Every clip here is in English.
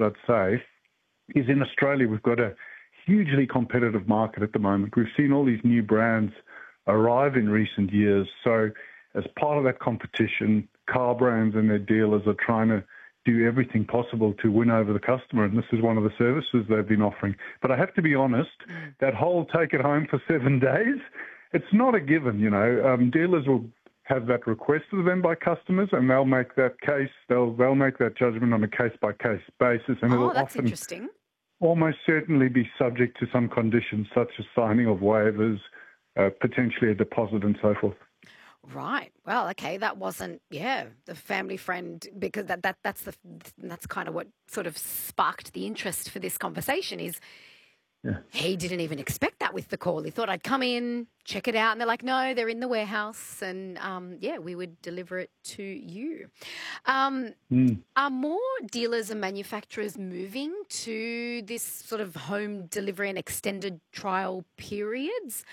it, I'd say, is in Australia we've got a hugely competitive market at the moment. We've seen all these new brands arrive in recent years. So as part of that competition, car brands and their dealers are trying to do everything possible to win over the customer, and this is one of the services they've been offering. But I have to be honest, that whole take it home for 7 days, it's not a given, you know. Dealers will have that requested of them by customers, and they'll make that case, they'll make that judgment on a case-by-case basis, and it'll that's often interesting. Almost certainly be subject to some conditions such as signing of waivers, potentially a deposit and so forth. Right. Well, okay, that wasn't, the family friend, because that's kind of what sort of sparked the interest for this conversation is he didn't even expect that with the call. He thought I'd come in, check it out, and they're like, no, they're in the warehouse, and we would deliver it to you. Are more dealers and manufacturers moving to this sort of home delivery and extended trial periods?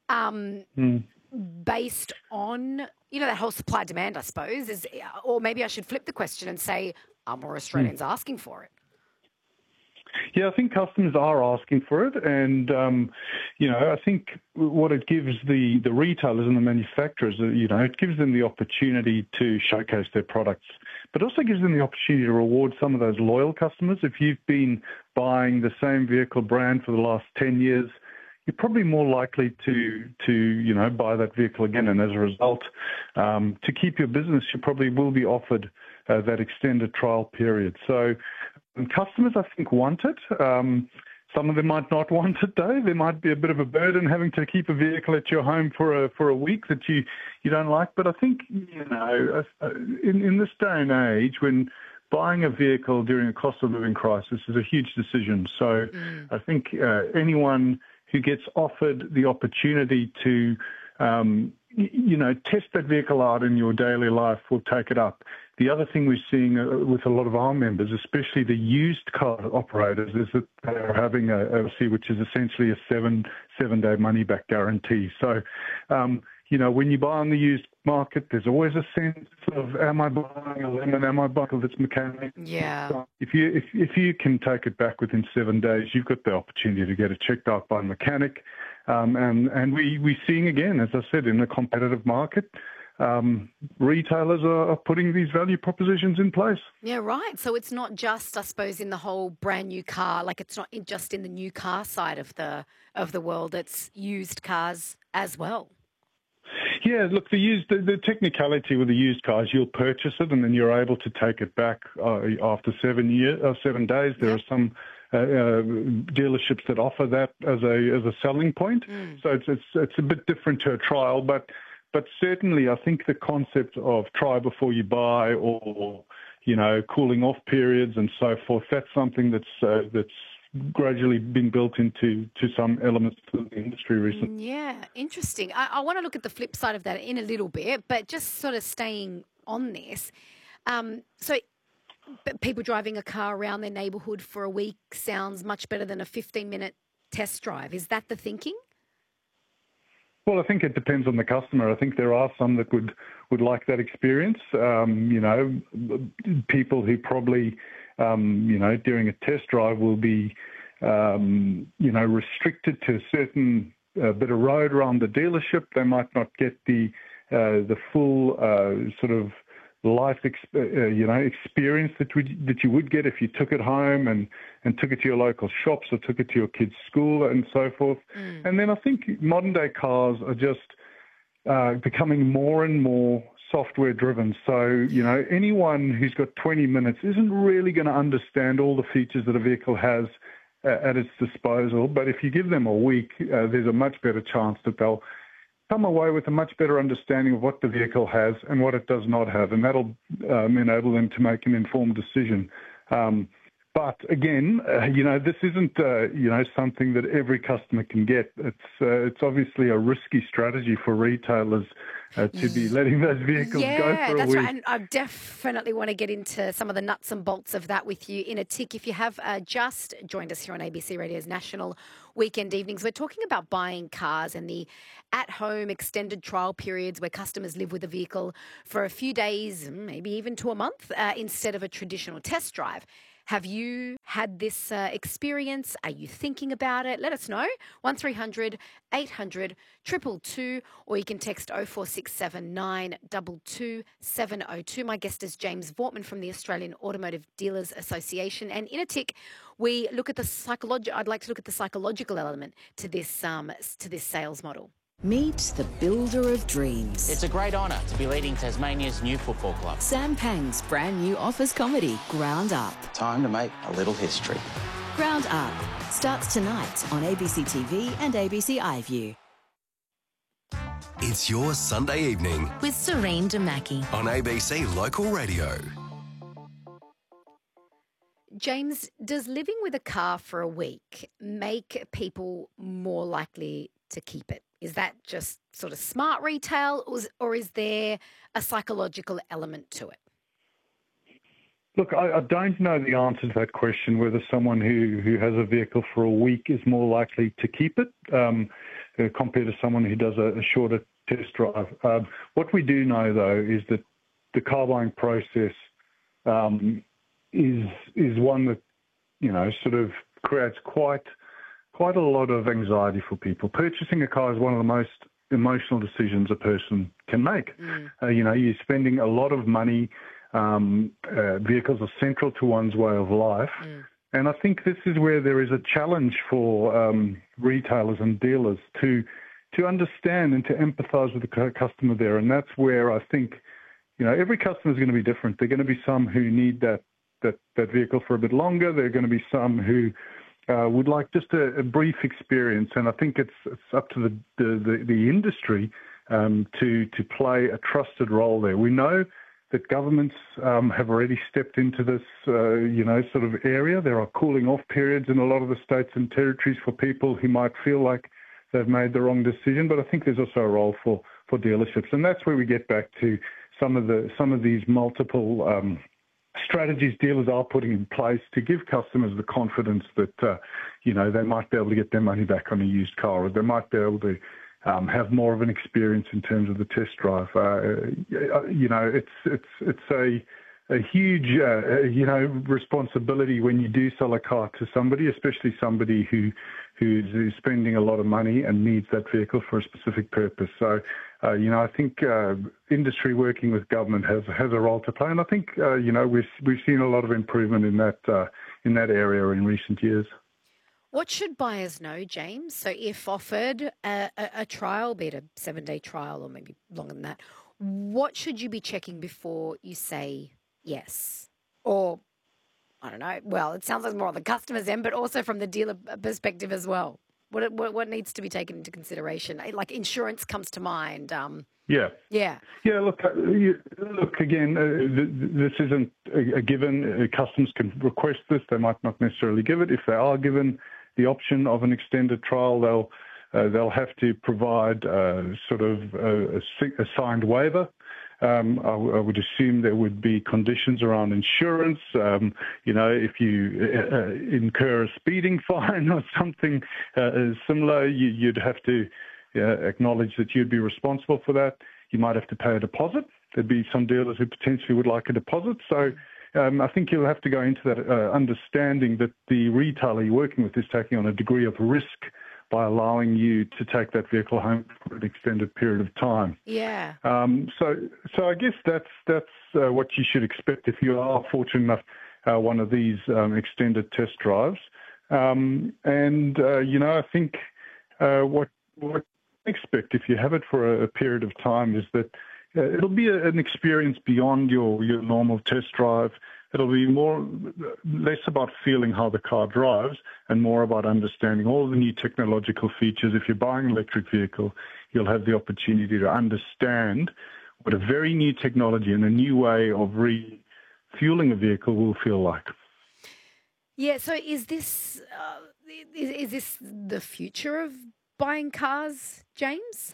Based on, that whole supply demand, I suppose, or maybe I should flip the question and say, are more Australians asking for it? Yeah, I think customers are asking for it, and I think what it gives the retailers and the manufacturers, it gives them the opportunity to showcase their products, but also gives them the opportunity to reward some of those loyal customers. If you've been buying the same vehicle brand for the last 10 years, you're probably more likely to buy that vehicle again, and as a result, to keep your business, you probably will be offered that extended trial period. So customers, I think, want it. Some of them might not want it, though. There might be a bit of a burden having to keep a vehicle at your home for a week that you don't like. But I think, in this day and age, when buying a vehicle during a cost of living crisis is a huge decision. So I think anyone who gets offered the opportunity to, test that vehicle out in your daily life will take it up. The other thing we're seeing with a lot of our members, especially the used car operators, is that they're having a OC, which is essentially a seven-day money-back guarantee. So, when you buy on the used market, there's always a sense of, am I buying a lemon? Am I buying this mechanic? Yeah. So if you can take it back within 7 days, you've got the opportunity to get it checked out by a mechanic. And we're seeing, again, as I said, in the competitive market, retailers are putting these value propositions in place. Yeah, right. So it's not just, I suppose, in the whole brand new car, like it's not just in the new car side of the world, it's used cars as well. Yeah, look, the technicality with the used cars, you'll purchase it and then you're able to take it back after 7 days. There are some dealerships that offer that as a selling point. So it's a bit different to a trial, but certainly I think the concept of try before you buy, or cooling off periods and so forth, that's something that's gradually been built into some elements of the industry recently. Yeah, interesting. I want to look at the flip side of that in a little bit, but just sort of staying on this. So people driving a car around their neighbourhood for a week sounds much better than a 15-minute test drive. Is that the thinking? Well, I think it depends on the customer. I think there are some that would like that experience. People who probably, during a test drive will be, restricted to a certain bit of road around the dealership. They might not get the full sort of life experience that you would get if you took it home and took it to your local shops or took it to your kids' school and so forth. And then I think modern day cars are just becoming more and more software driven. So, anyone who's got 20 minutes isn't really going to understand all the features that a vehicle has at its disposal. But if you give them a week, there's a much better chance that they'll come away with a much better understanding of what the vehicle has and what it does not have, and that'll enable them to make an informed decision. But again, this isn't something that every customer can get. It's obviously a risky strategy for retailers to be letting those vehicles go for a week. Yeah, that's right. And I definitely want to get into some of the nuts and bolts of that with you in a tick. If you have just joined us here on ABC Radio's National Weekend Evenings, we're talking about buying cars and the at-home extended trial periods where customers live with a vehicle for a few days, maybe even to a month, instead of a traditional test drive. Have you had this experience? Are you thinking about it? Let us know. 1300 800 222, or you can text 0467 922 702. My guest is James Vortman from the Australian Automotive Dealers Association. And in a tick, we look at the I'd like to look at the psychological element to this sales model. Meet the builder of dreams. It's a great honour to be leading Tasmania's new football club. Sam Pang's brand new office comedy, Ground Up. Time to make a little history. Ground Up starts tonight on ABC TV and ABC iView. It's your Sunday evening with Serene Damaki on ABC Local Radio. James, does living with a car for a week make people more likely to keep it? Is that just sort of smart retail, or is there a psychological element to it? Look, I don't know the answer to that question, whether someone who has a vehicle for a week is more likely to keep it compared to someone who does a shorter test drive. What we do know, though, is that the car buying process is one that, sort of creates quite a lot of anxiety for people. Purchasing a car is one of the most emotional decisions a person can make. You're spending a lot of money. Vehicles are central to one's way of life. And I think this is where there is a challenge for retailers and dealers to understand and to empathise with the customer there. And that's where I think, every customer is going to be different. There are going to be some who need that vehicle for a bit longer. There are going to be some who would like just a brief experience. And I think it's up to the industry to play a trusted role there. We know that governments have already stepped into this, sort of area. There are cooling off periods in a lot of the states and territories for people who might feel like they've made the wrong decision. But I think there's also a role for dealerships, and that's where we get back to some of these multiple strategies dealers are putting in place to give customers the confidence that they might be able to get their money back on a used car, or they might be able to have more of an experience in terms of the test drive. It's a huge responsibility when you do sell a car to somebody, especially somebody who's spending a lot of money and needs that vehicle for a specific purpose. So, I think industry working with government has a role to play, and I think we've seen a lot of improvement in that area in recent years. What should buyers know, James? So if offered a trial, be it a 7-day trial or maybe longer than that, what should you be checking before you say yes? Or, I don't know, well, it sounds like more on the customer's end, but also from the dealer perspective as well. What needs to be taken into consideration? Like insurance comes to mind. Yeah. Look, again, this isn't a given. Customers can request this. They might not necessarily give it. If they are given the option of an extended trial, they'll have to provide sort of a signed waiver. I would assume there would be conditions around insurance. If you incur a speeding fine or something similar, you'd have to acknowledge that you'd be responsible for that. You might have to pay a deposit. There'd be some dealers who potentially would like a deposit. So I think you'll have to go into that understanding that the retailer you're working with is taking on a degree of risk by allowing you to take that vehicle home for an extended period of time. Yeah. So I guess that's what you should expect if you are fortunate enough one of these extended test drives. I think what you expect if you have it for a period of time is that it'll be an experience beyond your normal test drive. It'll be less about feeling how the car drives and more about understanding all the new technological features. If you're buying an electric vehicle, you'll have the opportunity to understand what a very new technology and a new way of refueling a vehicle will feel like. Yeah, so is this the future of buying cars, James?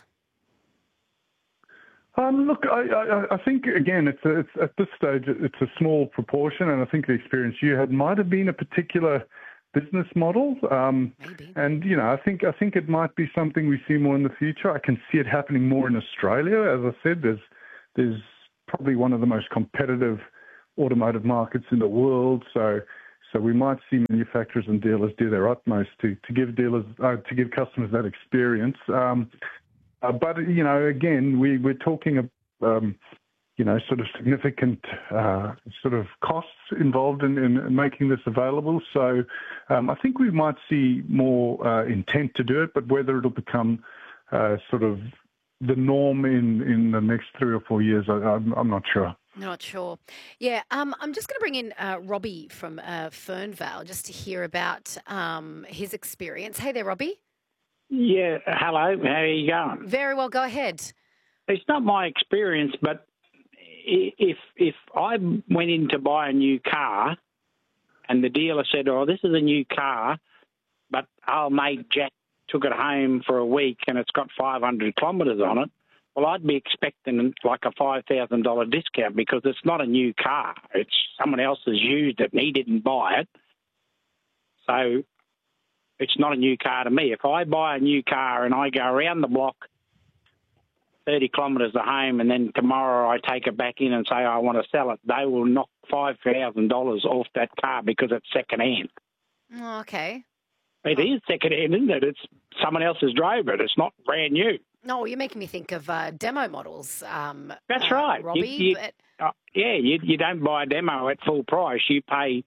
Look, I think, again, it's at this stage, it's a small proportion, and I think the experience you had might have been a particular business model. Maybe. And, I think it might be something we see more in the future. I can see it happening more in Australia. As I said, there's probably one of the most competitive automotive markets in the world. So So we might see manufacturers and dealers do their utmost to give customers that experience. But again, we're talking sort of significant sort of costs involved in making this available. So I think we might see more intent to do it, but whether it'll become sort of the norm in the next 3 or 4 years, I'm not sure. Not sure. Yeah, I'm just going to bring in Robbie from Fernvale just to hear about his experience. Hey there, Robbie. Yeah, hello. How are you going? Very well. Go ahead. It's not my experience, but if I went in to buy a new car and the dealer said, "Oh, this is a new car, but our mate Jack took it home for a week and it's got 500 kilometres on it," well, I'd be expecting like a $5,000 discount because it's not a new car. It's someone else has used it and he didn't buy it. So it's not a new car to me. If I buy a new car and I go around the block 30 kilometres to home and then tomorrow I take it back in and say I want to sell it, they will knock $5,000 off that car because it's second-hand. Oh, okay. It is second-hand, isn't it? It's someone else has drove it. It's not brand new. No, you're making me think of demo models. That's right. Robbie. You don't buy a demo at full price. You pay,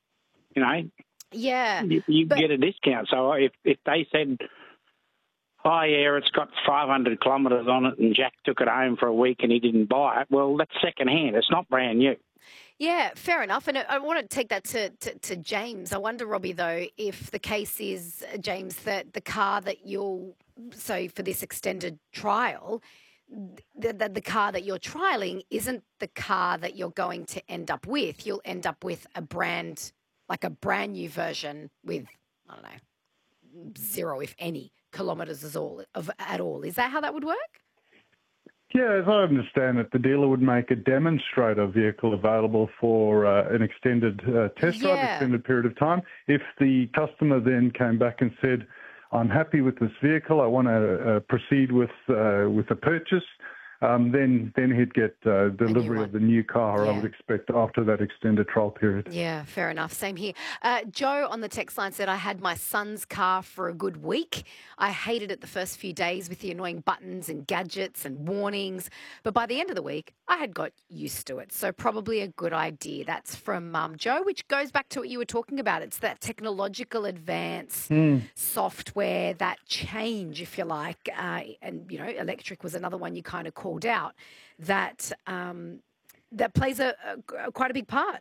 Yeah. You get a discount. So if they said, "Oh, yeah, it's got 500 kilometres on it and Jack took it home for a week and he didn't buy it," well, that's second-hand. It's not brand new. Yeah, fair enough. And I want to take that to James. I wonder, Robbie, though, if the case is, James, that the car that so for this extended trial, the car that you're trialling isn't the car that you're going to end up with. You'll end up with a brand new version with, I don't know, 0, if any, kilometres at all. Is that how that would work? Yeah, as I understand it, the dealer would make a demonstrator vehicle available for an extended test drive, extended period of time. If the customer then came back and said, "I'm happy with this vehicle, I want to proceed with a purchase," then he'd get delivery of the new car, I would expect, after that extended trial period. Yeah, fair enough. Same here. Joe on the text line said, "I had my son's car for a good week. I hated it the first few days with the annoying buttons and gadgets and warnings. But by the end of the week, I had got used to it. So probably a good idea." That's from Joe, which goes back to what you were talking about. It's that technological advance, software, that change, if you like. And, electric was another one you kind of called out, that plays quite a big part.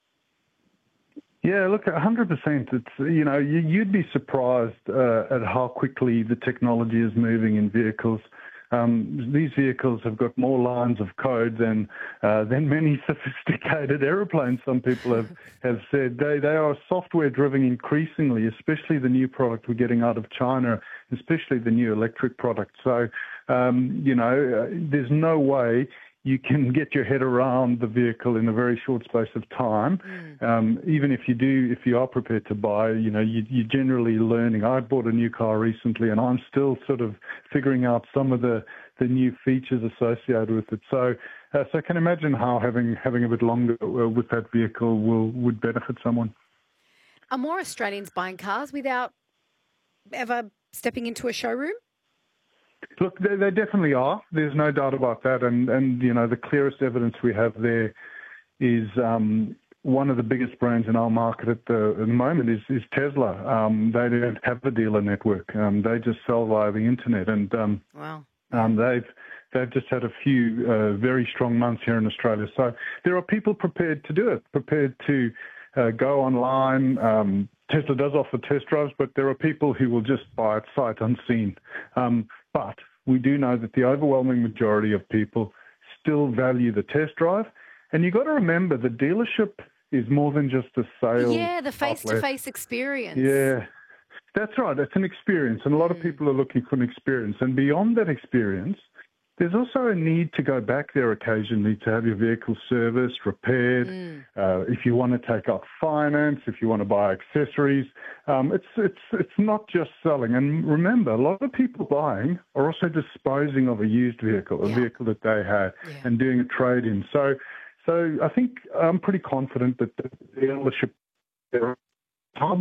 Yeah, look, 100%. It's you'd be surprised at how quickly the technology is moving in vehicles. These vehicles have got more lines of code than many sophisticated aeroplanes. Some people have said they are software driven increasingly, especially the new product we're getting out of China, especially the new electric product. So there's no way you can get your head around the vehicle in a very short space of time. Even if you are prepared to buy, you're generally learning. I bought a new car recently and I'm still sort of figuring out some of the new features associated with it. So I can imagine how having a bit longer with that vehicle would benefit someone. Are more Australians buying cars without ever stepping into a showroom? Look, they definitely are. There's no doubt about that. And the clearest evidence we have there is one of the biggest brands in our market at the moment is Tesla. They don't have a dealer network. They just sell via the internet. And wow. They've just had a few very strong months here in Australia. So there are people prepared to do it, prepared to go online. Tesla does offer test drives, but there are people who will just buy it sight unseen. But we do know that the overwhelming majority of people still value the test drive. And you've got to remember the dealership is more than just a sale. Yeah, the face-to-face experience. Yeah, that's right. It's an experience. And a lot of people are looking for an experience. And beyond that experience, there's also a need to go back there occasionally to have your vehicle serviced, repaired. If you want to take out finance, if you want to buy accessories, it's not just selling. And remember, a lot of people buying are also disposing of a used vehicle, a vehicle that they had, and doing a trade-in. So I think I'm pretty confident that the dealership time.